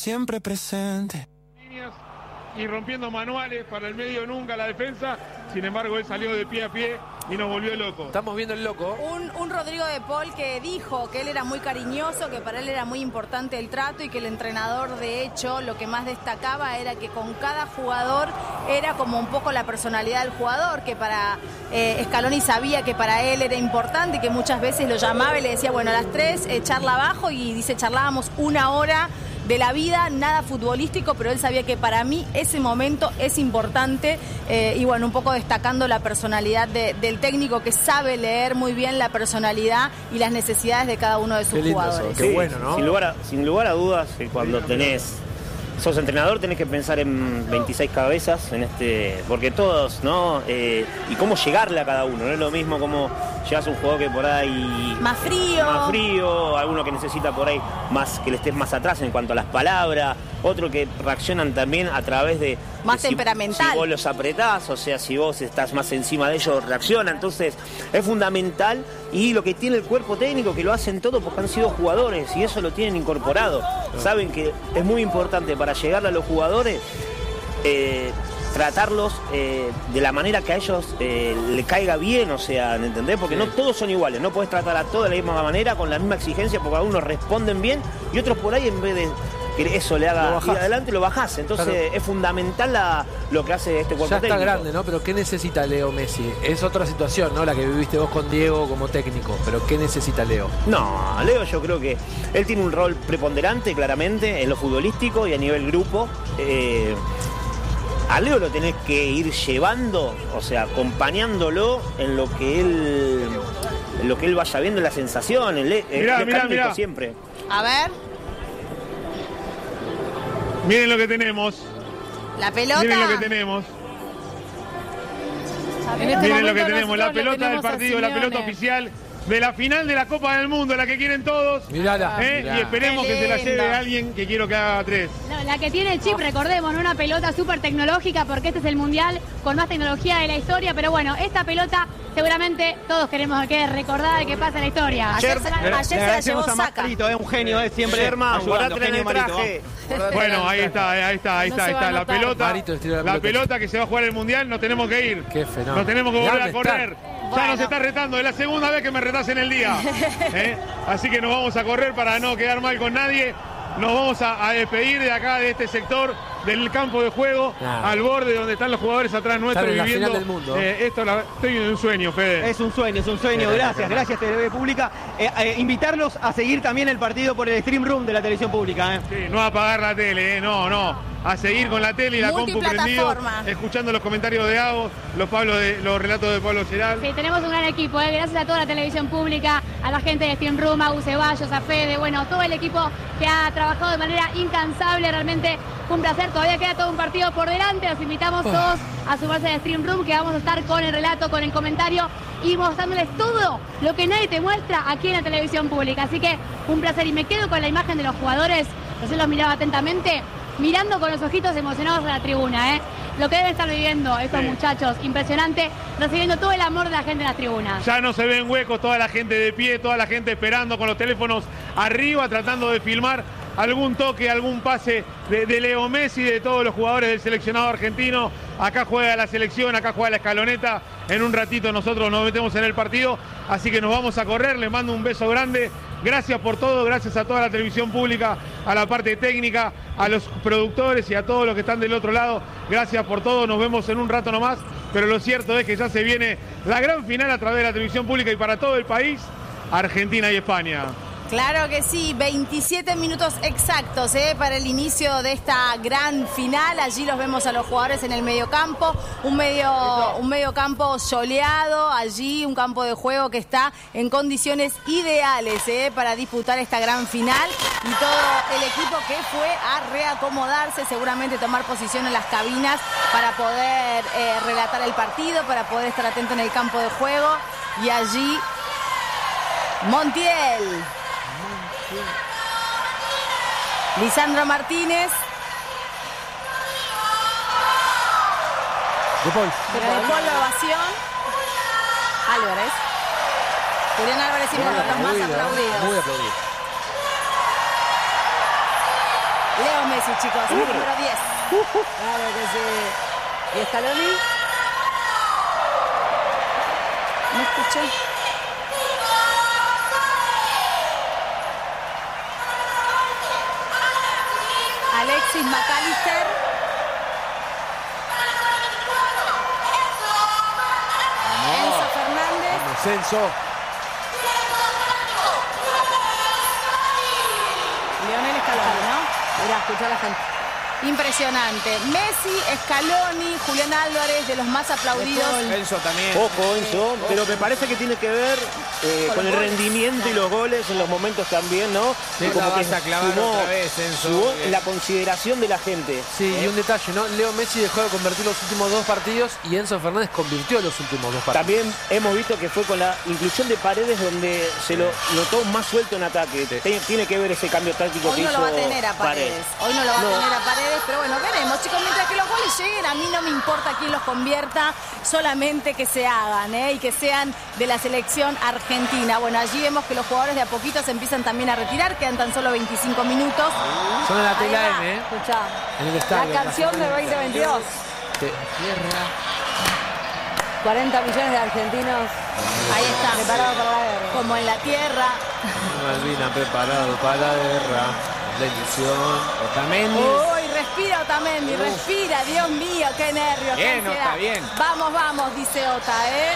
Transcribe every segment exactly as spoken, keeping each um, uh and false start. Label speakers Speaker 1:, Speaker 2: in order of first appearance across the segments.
Speaker 1: siempre presente.
Speaker 2: Y rompiendo manuales para el medio nunca la defensa. Sin embargo, él salió de pie a pie y nos volvió loco.
Speaker 3: Estamos viendo el loco.
Speaker 4: Un, un Rodrigo de Paul que dijo que él era muy cariñoso, que para él era muy importante el trato y que el entrenador, de hecho, lo que más destacaba era que con cada jugador era como un poco la personalidad del jugador, que para eh, Scaloni sabía que para él era importante y que muchas veces lo llamaba y le decía, bueno, a las tres, eh, charla abajo, y dice, charlábamos una hora de la vida, nada futbolístico, pero él sabía que para mí ese momento es importante eh, y bueno, un poco destacando la personalidad de, del técnico que sabe leer muy bien la personalidad y las necesidades de cada uno de sus
Speaker 3: Qué lindo
Speaker 4: jugadores.
Speaker 3: eso, qué
Speaker 5: Sí,
Speaker 3: bueno, ¿no?
Speaker 5: Sin lugar a, sin lugar a dudas, que cuando tenés, sos entrenador, tenés que pensar en veintiséis cabezas, en este, porque todos, ¿no? Eh, y cómo llegarle a cada uno, no es lo mismo como llegas a un jugador que por ahí
Speaker 4: Más frío.
Speaker 5: más frío, alguno que necesita por ahí más, que le estés más atrás en cuanto a las palabras, otro que reaccionan también a través de
Speaker 4: Más
Speaker 5: de si,
Speaker 4: temperamental.
Speaker 5: si vos los apretás, o sea, si vos estás más encima de ellos, reacciona. Entonces es fundamental, y lo que tiene el cuerpo técnico, que lo hacen todo porque han sido jugadores y eso lo tienen incorporado. Saben que es muy importante para llegarle a los jugadores, eh, tratarlos eh, de la manera que a ellos eh, le caiga bien, o sea, ¿entendés? Porque
Speaker 3: Sí.
Speaker 5: no todos son iguales, no podés tratar a todos de la misma manera, con la misma exigencia, porque algunos responden bien y otros por ahí, en vez de que eso le
Speaker 3: Lo
Speaker 5: haga
Speaker 3: bajás.
Speaker 5: ir adelante, lo bajás. Entonces
Speaker 3: Claro.
Speaker 5: es fundamental la, lo que hace este cuerpo
Speaker 3: Ya está
Speaker 5: técnico.
Speaker 3: grande, ¿no? Pero ¿qué necesita Leo Messi? Es otra situación, ¿no? La que viviste vos con Diego como técnico. Pero ¿qué necesita Leo?
Speaker 5: No, Leo yo creo que él tiene un rol preponderante, claramente, en lo futbolístico y a nivel grupo. Eh, a Leo lo tenés que ir llevando, o sea, acompañándolo en lo que él, en lo que él vaya viendo, la sensación. Él, él
Speaker 2: Mirá,
Speaker 5: es
Speaker 2: mirá,
Speaker 5: técnico
Speaker 2: mirá.
Speaker 5: siempre.
Speaker 4: A ver,
Speaker 2: Miren lo que tenemos.
Speaker 4: la pelota.
Speaker 2: Miren lo que tenemos.
Speaker 6: En este
Speaker 2: Miren lo
Speaker 6: momento
Speaker 2: que tenemos. La
Speaker 6: nosotros lo
Speaker 2: pelota del
Speaker 6: tenemos a
Speaker 2: partido, la pelota
Speaker 6: Simeone.
Speaker 2: oficial de la final de la Copa del Mundo, la que quieren todos.
Speaker 3: Mirala.
Speaker 2: ¿eh?
Speaker 3: Mirá.
Speaker 2: Y esperemos
Speaker 4: Qué
Speaker 2: que se la
Speaker 4: lindo.
Speaker 2: lleve alguien que quiero que haga tres.
Speaker 7: No, la que tiene el chip, recordemos, ¿no? Una pelota súper tecnológica, porque este es el mundial con más tecnología de la historia. Pero bueno, esta pelota seguramente todos queremos que quede recordada y que pase la historia.
Speaker 4: Ayer, se la-
Speaker 8: Le-
Speaker 4: ayer
Speaker 8: le
Speaker 4: se la llevó
Speaker 8: agradecemos a
Speaker 4: Saka.
Speaker 8: Marito, es un genio, es siempre
Speaker 5: Germán,
Speaker 8: ayudando,
Speaker 5: guardate en
Speaker 8: genio
Speaker 5: el
Speaker 8: Marito.
Speaker 5: traje.
Speaker 2: Bueno, ahí está, eh, ahí está, ahí
Speaker 6: No
Speaker 2: está,
Speaker 6: se
Speaker 2: ahí
Speaker 6: va
Speaker 2: está.
Speaker 6: a
Speaker 2: La
Speaker 6: notar.
Speaker 2: pelota,
Speaker 3: Marito estira la
Speaker 2: la
Speaker 3: pelota.
Speaker 2: pelota que se va a jugar el mundial, nos tenemos que ir.
Speaker 3: Qué fenómeno.
Speaker 2: Nos tenemos que
Speaker 3: Mirá
Speaker 2: volver a
Speaker 3: dónde
Speaker 2: correr.
Speaker 3: está.
Speaker 2: Ya
Speaker 4: Bueno.
Speaker 2: nos está retando, es la segunda vez que me retas en el día. ¿eh? Así que nos vamos a correr para no quedar mal con nadie. Nos vamos a, a despedir de acá, de este sector del campo de juego,
Speaker 3: Claro.
Speaker 2: al borde donde están los jugadores atrás nuestros
Speaker 3: en la
Speaker 2: viviendo.
Speaker 3: final del mundo.
Speaker 2: eh, esto la- estoy en un sueño, Fede.
Speaker 8: Es un sueño, es un sueño. Gracias, gracias T V Pública. Eh, eh, invitarlos a seguir también el partido por el stream room de la televisión pública. ¿eh?
Speaker 2: Sí, no a apagar la tele, eh, no, no. A seguir con la tele y la compu prendido,
Speaker 4: Multiplataforma.
Speaker 2: escuchando los comentarios de Agos, los, Pablo de, los relatos de Pablo Geral.
Speaker 7: Sí, tenemos un gran equipo, ¿eh? Gracias a toda la televisión pública, a la gente de Steam Room, a Gus Ceballos, a Fede, bueno, todo el equipo que ha trabajado de manera incansable, realmente fue un placer, todavía queda todo un partido por delante, los invitamos todos a sumarse al Stream Room, que vamos a estar con el relato, con el comentario y mostrándoles todo lo que nadie te muestra aquí en la televisión pública, así que un placer, y me quedo con la imagen de los jugadores, yo los miraba atentamente, mirando con los ojitos emocionados a la tribuna, ¿eh? Lo que deben estar viviendo estos
Speaker 2: Sí.
Speaker 7: muchachos, impresionante, recibiendo todo el amor de la gente en las tribunas.
Speaker 2: Ya no se ven huecos, toda la gente de pie, toda la gente esperando con los teléfonos arriba, tratando de filmar algún toque, algún pase de, de Leo Messi, de todos los jugadores del seleccionado argentino. Acá juega la selección, acá juega la escaloneta. En un ratito nosotros nos metemos en el partido, así que nos vamos a correr. Les mando un beso grande. Gracias por todo, gracias a toda la televisión pública, a la parte técnica, a los productores y a todos los que están del otro lado. Gracias por todo, nos vemos en un rato nomás. Pero lo cierto es que ya se viene la gran final a través de la televisión pública y para todo el país, Argentina y España.
Speaker 4: Claro que sí, veintisiete minutos exactos ¿eh? para el inicio de esta gran final. Allí los vemos a los jugadores en el mediocampo, un medio, un mediocampo soleado, allí un campo de juego que está en condiciones ideales ¿eh? para disputar esta gran final. Y todo el equipo que fue a reacomodarse, seguramente tomar posición en las cabinas para poder eh, relatar el partido, para poder estar atento en el campo de juego. Y allí Montiel, Lisandro Martínez,
Speaker 3: De Paul.
Speaker 4: pero de Paul la ovación, Álvarez, Julián Álvarez y uno de los más aplaudidos.
Speaker 3: Muy aplaudido.
Speaker 4: Leo Messi Messi, chicos. El número diez.
Speaker 1: Claro que sí. ¿Y Scaloni?
Speaker 4: No escuché. Alexis McAllister. Enzo Fernández.
Speaker 3: Vamos, Enzo.
Speaker 1: Lionel Scaloni, ¿no? Mirá, escuchá a la gente.
Speaker 4: Impresionante. Messi, Scaloni, Julián Álvarez, de los más aplaudidos.
Speaker 6: Enzo también.
Speaker 5: Ojo, Enzo, pero me parece que tiene que ver eh, con el rendimiento y los goles en los momentos también, ¿no?
Speaker 6: Sí,
Speaker 5: Y
Speaker 6: la vas a clavar otra vez, Enzo.
Speaker 5: sumó
Speaker 6: Bien.
Speaker 5: la consideración de la gente.
Speaker 3: Sí, y un detalle, ¿no? Leo Messi dejó de convertir los últimos dos partidos y Enzo Fernández convirtió los últimos dos partidos.
Speaker 5: También hemos visto que fue con la inclusión de Paredes donde se lo notó más suelto en ataque. Tiene, tiene que ver ese cambio táctico
Speaker 4: Hoy
Speaker 5: que
Speaker 4: no
Speaker 5: hizo
Speaker 4: lo va a tener a Paredes. Hoy no lo va
Speaker 5: No.
Speaker 4: a tener a Paredes, pero bueno, veremos, chicos. Mientras que los goles lleguen, a mí no me importa quién los convierta, solamente que se hagan, ¿eh? Y que sean de la selección argentina. Bueno, allí vemos que los jugadores de a poquito se empiezan también a retirar, quedan tan solo veinticinco minutos.
Speaker 3: Son en la
Speaker 4: Ahí
Speaker 3: tela
Speaker 4: va.
Speaker 3: M, ¿eh?
Speaker 1: Escuchá.
Speaker 3: En el estadio.
Speaker 1: La canción de veinte veintidós.
Speaker 3: Sí.
Speaker 1: cuarenta millones de argentinos
Speaker 4: Ahí está.
Speaker 1: preparados para la guerra.
Speaker 4: Como en la tierra.
Speaker 3: Malvina preparado para la guerra. La ilusión.
Speaker 6: Otamendi.
Speaker 4: Uy, respira Otamendi, respira, Dios mío, qué nervios, qué
Speaker 6: Bien,
Speaker 4: ansiedad.
Speaker 6: Ota, bien.
Speaker 4: Vamos, vamos, dice Ota, ¿eh?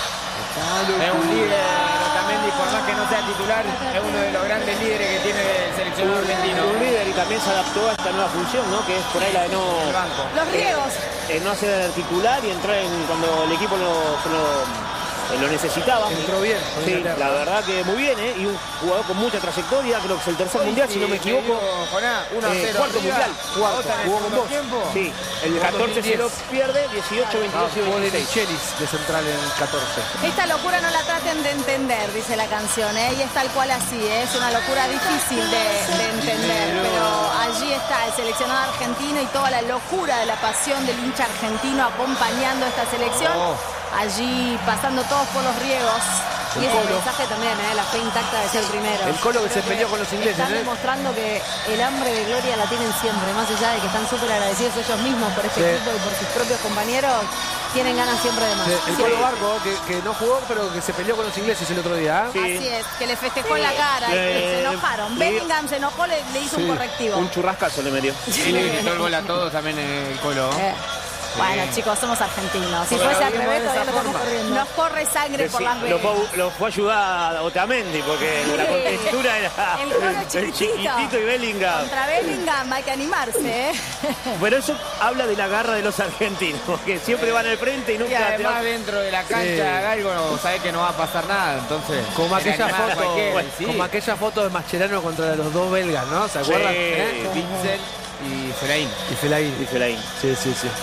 Speaker 6: Es un líder, Otamendi, por más que no sea titular, es uno de los grandes líderes que tiene el seleccionado argentino.
Speaker 5: Un líder y también se adaptó a esta nueva función, ¿no? Que es por ahí la de no,
Speaker 6: El banco.
Speaker 4: Los riegos.
Speaker 5: eh, no hacer titular y entrar en cuando el equipo lo, lo, lo necesitaba.
Speaker 3: Entró bien. con
Speaker 5: Sí,
Speaker 3: Inglaterra.
Speaker 5: la verdad que muy bien, ¿eh? Y un jugador con mucha trayectoria, creo que es el tercer mundial, si no me equivoco.
Speaker 6: uno a
Speaker 5: Eh,
Speaker 6: cero.
Speaker 5: cuarto mundial, cuarto, jugó con dos.
Speaker 6: Tiempo.
Speaker 5: Sí, el catorce se lo pierde, dieciocho,
Speaker 3: Ah,
Speaker 5: veintidós y
Speaker 3: jugó de
Speaker 5: veintiséis.
Speaker 3: Michelis de central en el catorce.
Speaker 4: Esta locura no la traten de entender, dice la canción, ¿eh? Y es tal cual así, ¿eh? Es una locura difícil de, de entender, pero allí está el seleccionado argentino y toda la locura de la pasión del hincha argentino acompañando a esta selección, allí pasando todos por los riegos.
Speaker 1: Y ese mensaje también, ¿eh? La fe intacta de ser primero.
Speaker 3: El Colo que se
Speaker 1: Creo
Speaker 3: peleó con los ingleses,
Speaker 1: Están
Speaker 3: ¿eh?
Speaker 1: demostrando que el hambre de gloria la tienen siempre, más allá de que están súper agradecidos ellos mismos por este
Speaker 3: Sí.
Speaker 1: equipo y por sus propios compañeros, tienen ganas siempre de más.
Speaker 3: Sí, el
Speaker 1: Siempre.
Speaker 3: Colo Barco, que, que no jugó, pero que se peleó con los ingleses el otro día. ¿eh?
Speaker 5: Sí.
Speaker 4: Así es, que le festejó en la cara, y que
Speaker 5: Eh,
Speaker 4: se enojaron.
Speaker 5: le-
Speaker 4: Bellingham se enojó, le, le hizo un correctivo.
Speaker 5: Un churrascazo le metió.
Speaker 6: Y le gritó el gol a todos también en el Colo.
Speaker 4: Eh, Bueno, chicos, somos argentinos. Si
Speaker 6: Pero
Speaker 4: fuese al
Speaker 6: vimos
Speaker 4: revés,
Speaker 6: de
Speaker 4: todavía
Speaker 6: esa
Speaker 4: lo estamos
Speaker 6: forma.
Speaker 4: corriendo. Nos corre sangre por las
Speaker 5: lo,
Speaker 4: venas.
Speaker 5: fue, lo fue a ayudar a Otamendi porque la contextura era
Speaker 4: El Colo
Speaker 5: el
Speaker 4: chiquitito.
Speaker 5: chiquitito y Bellingham.
Speaker 4: Contra Bellingham hay que animarse, ¿eh?
Speaker 5: Pero eso habla de la garra de los argentinos, que siempre van al frente y
Speaker 6: Y
Speaker 5: nunca te
Speaker 6: además
Speaker 5: van.
Speaker 6: dentro de la cancha
Speaker 3: Sí.
Speaker 6: haga algo, sabés que no va a pasar nada, entonces.
Speaker 3: Como aquella
Speaker 6: animar a
Speaker 3: foto,
Speaker 6: cualquiera, sí.
Speaker 3: como aquella foto de Mascherano contra los dos belgas, ¿no? ¿Se
Speaker 5: Sí.
Speaker 3: acuerdan? ¿Eh?
Speaker 6: Witzel y Fellaini.
Speaker 3: Y Fellaini.
Speaker 5: Dice Laín.
Speaker 3: Sí, sí, sí.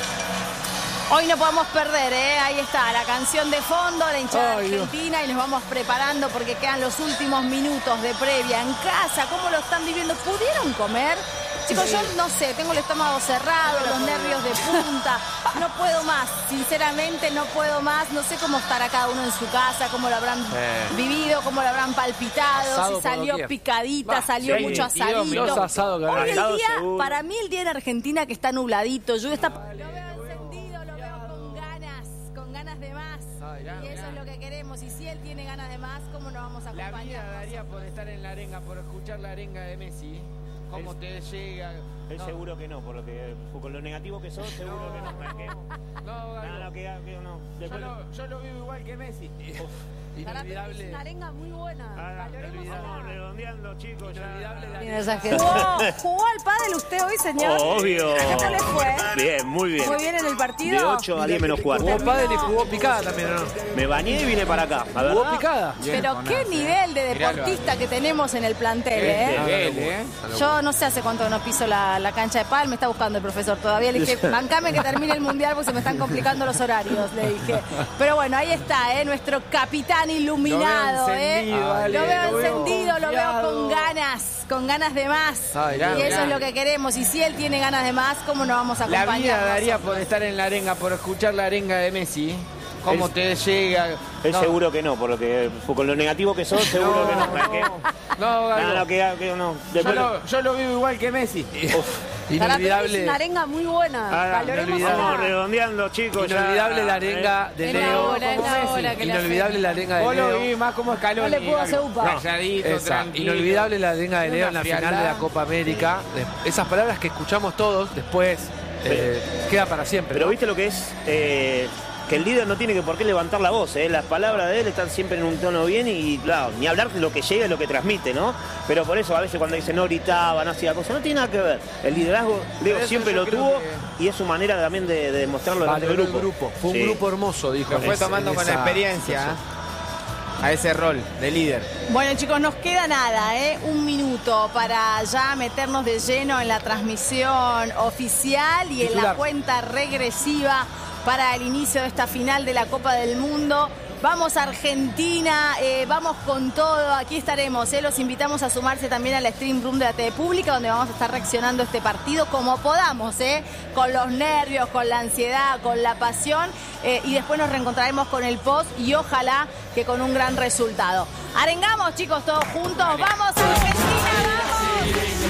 Speaker 4: Hoy no podemos perder, ¿eh? Ahí está la canción de fondo, la hinchada
Speaker 3: Ay, Dios.
Speaker 4: argentina, y nos vamos preparando porque quedan los últimos minutos de previa en casa. ¿Cómo lo están viviendo? ¿Pudieron comer? Chicos, yo no sé, tengo el estómago cerrado, los nervios de punta, no puedo más, sinceramente no puedo más, no sé cómo estará cada uno en su casa, cómo lo habrán
Speaker 3: Sí.
Speaker 4: vivido, cómo lo habrán palpitado,
Speaker 3: Asado
Speaker 4: si
Speaker 3: por
Speaker 4: salió
Speaker 3: doquier.
Speaker 4: picadita,
Speaker 3: Bah,
Speaker 4: salió
Speaker 5: sí,
Speaker 4: mucho
Speaker 6: y dos
Speaker 4: asadito.
Speaker 3: Los asados que
Speaker 4: Hoy
Speaker 3: habrá.
Speaker 4: el
Speaker 5: Asado
Speaker 4: día,
Speaker 5: seguro.
Speaker 4: para mí el día en Argentina que está nubladito, yo está... Lo veo encendido, lo veo con ganas, con ganas de más. Y eso es lo que queremos. Y si él tiene ganas de más, ¿cómo nos vamos a
Speaker 6: La
Speaker 4: acompañar?
Speaker 6: vida daría por estar en la arenga, por escuchar la arenga de Messi. ¿Cómo te llega?
Speaker 5: Él
Speaker 6: No.
Speaker 5: seguro que no, por lo que con lo negativo que sos, seguro
Speaker 6: No.
Speaker 5: que no. Marquemos.
Speaker 6: No,
Speaker 5: No,
Speaker 6: Galgo.
Speaker 5: no, que, que no.
Speaker 6: Yo
Speaker 5: Después-
Speaker 6: lo, yo lo vivo igual que Messi.
Speaker 1: Pará, pero es una arenga muy buena.
Speaker 5: Ah,
Speaker 1: Valoremos
Speaker 5: estamos
Speaker 1: la-
Speaker 5: redondeando, chicos. ya.
Speaker 1: Tiene esa gente.
Speaker 4: ¿Jugó, jugó al pádel usted hoy, señor?
Speaker 5: Obvio.
Speaker 4: ¿Qué tal le fue?
Speaker 5: Bien, muy bien.
Speaker 4: Muy bien en el partido.
Speaker 5: De ocho a diez menos cuarto.
Speaker 3: Jugó pádel y jugó picada también, ¿o no?
Speaker 5: Me bañé y vine para acá. A ver.
Speaker 3: Jugó picada.
Speaker 4: Pero qué nivel de
Speaker 6: Miralo.
Speaker 4: deportista que tenemos en el plantel,
Speaker 6: Este,
Speaker 4: ¿eh?
Speaker 6: él, ¿eh?
Speaker 4: Yo no sé hace cuánto no piso la, la cancha de pádel, me está buscando el profesor todavía. Le dije, bancame que termine el mundial porque se me están complicando los horarios, le dije. Pero bueno, ahí está, ¿eh? Nuestro capitán iluminado,
Speaker 6: Lo veo
Speaker 4: ¿eh?
Speaker 6: encendido, Ale,
Speaker 4: Lo veo
Speaker 6: lo veo
Speaker 4: encendido, lo veo
Speaker 6: confiado.
Speaker 4: con ganas, con ganas de más.
Speaker 3: Ay,
Speaker 4: y
Speaker 3: mirá,
Speaker 4: eso
Speaker 6: mirá.
Speaker 4: es lo que queremos. Y si él tiene ganas de más, ¿cómo nos vamos a
Speaker 6: La
Speaker 4: acompañar?
Speaker 6: vida daría
Speaker 4: nosotros?
Speaker 6: por estar en la arenga, por escuchar la arenga de Messi. cómo
Speaker 5: Es-
Speaker 6: te llega.
Speaker 5: Él
Speaker 6: No.
Speaker 5: seguro que no, por lo que con lo negativo que sos, seguro que no. ¿Para qué?
Speaker 6: No, Gago.
Speaker 5: No, no, que, que no.
Speaker 6: Yo
Speaker 5: Después
Speaker 6: lo, yo lo vivo igual que Messi.
Speaker 1: Para mí es
Speaker 3: Inolvidable.
Speaker 1: una arenga muy buena.
Speaker 5: Ah,
Speaker 1: Valoremos
Speaker 3: inolvidable.
Speaker 5: Vamos
Speaker 1: acá.
Speaker 5: redondeando, chicos. ya.
Speaker 3: Inolvidable la arenga de
Speaker 4: Es la
Speaker 3: Leo.
Speaker 4: hora, es la
Speaker 6: como
Speaker 4: hora
Speaker 6: Messi.
Speaker 4: que le
Speaker 3: Inolvidable la arenga de
Speaker 6: Vos lo
Speaker 3: Leo.
Speaker 6: vivís más como Scaloni.
Speaker 1: No le puedo hacer
Speaker 6: Gago.
Speaker 1: upa.
Speaker 6: Calladito,
Speaker 3: Esa,
Speaker 6: tranquilo.
Speaker 3: inolvidable la arenga de Leo en la
Speaker 6: Una
Speaker 3: final de
Speaker 6: frialdad.
Speaker 3: la Copa América. De- Esas palabras que escuchamos todos, después eh, queda para siempre.
Speaker 5: Pero
Speaker 3: ¿no?
Speaker 5: viste lo que es eh, que el líder no tiene que por qué levantar la voz, ¿eh? Las palabras de él están siempre en un tono bien y, claro, ni hablar de lo que llega y lo que transmite, ¿no? Pero por eso a veces cuando dice no gritaba, no hacía cosas, no tiene nada que ver. El liderazgo, Leo
Speaker 6: eso
Speaker 5: siempre
Speaker 6: yo
Speaker 5: lo
Speaker 6: creo
Speaker 5: tuvo
Speaker 6: que-
Speaker 5: y es su manera también de, de demostrarlo delante del
Speaker 3: Valoró el
Speaker 5: grupo.
Speaker 3: grupo. Fue un
Speaker 5: Sí.
Speaker 3: grupo hermoso, dijo.
Speaker 6: Lo
Speaker 3: en
Speaker 6: fue
Speaker 3: ese-
Speaker 6: tomando
Speaker 3: en
Speaker 6: con
Speaker 3: esa
Speaker 6: experiencia
Speaker 3: situación.
Speaker 6: ¿eh? a ese rol de líder.
Speaker 4: Bueno, chicos, nos queda nada, ¿eh? Un minuto para ya meternos de lleno en la transmisión oficial y en la
Speaker 3: Titular.
Speaker 4: cuenta regresiva para el inicio de esta final de la Copa del Mundo. Vamos a Argentina, eh, vamos con todo, aquí estaremos, ¿eh? Los invitamos a sumarse también a la Stream Room de la T V Pública, donde vamos a estar reaccionando a este partido como podamos, ¿eh? Con los nervios, con la ansiedad, con la pasión, eh, y después nos reencontraremos con el post y ojalá que con un gran resultado. Arengamos, chicos, todos juntos, vamos a Argentina, vamos.